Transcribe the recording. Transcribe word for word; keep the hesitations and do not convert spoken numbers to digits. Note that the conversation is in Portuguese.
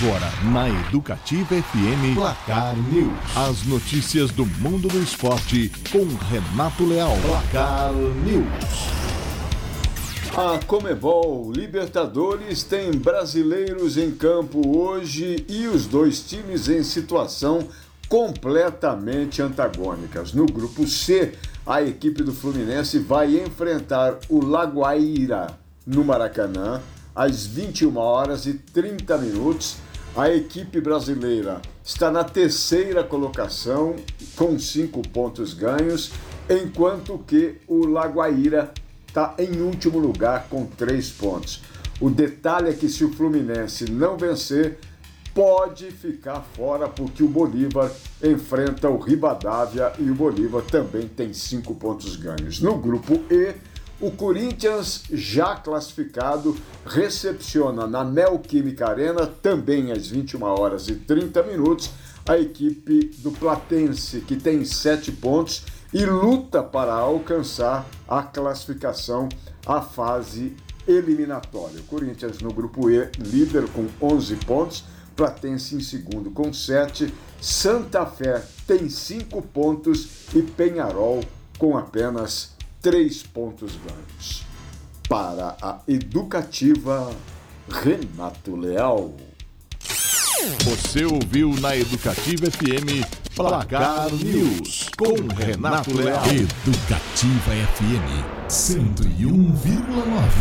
Agora, na Educativa F M, Placar News. As notícias do mundo do esporte com Renato Leal. Placar News. A Conmebol Libertadores tem brasileiros em campo hoje e os dois times em situação completamente antagônicas. No grupo C, a equipe do Fluminense vai enfrentar o Laguaira no Maracanã às vinte e uma horas e trinta minutos. A equipe brasileira está na terceira colocação com cinco pontos ganhos, enquanto que o Laguaira está em último lugar com três pontos. O detalhe é que se o Fluminense não vencer, pode ficar fora, porque o Bolívar enfrenta o Rivadavia e o Bolívar também tem cinco pontos ganhos. No grupo E, o Corinthians, já classificado, recepciona na Neoquímica Arena, também às vinte e uma horas e trinta minutos, a equipe do Platense, que tem sete pontos e luta para alcançar a classificação à fase eliminatória. O Corinthians no grupo E, líder com onze pontos, Platense em segundo com sete, Santa Fé tem cinco pontos e Peñarol com apenas três pontos ganhos. Para a Educativa, Renato Leal. Você ouviu na Educativa F M Placar News com Renato Leal. Educativa F M cento e um vírgula nove.